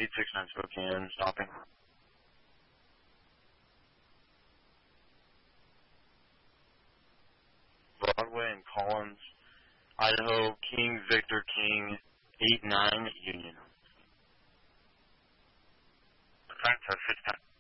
869 Spokane, stopping. Broadway and Collins, Idaho, King, Victor, King, 89, Union. Frank, 610.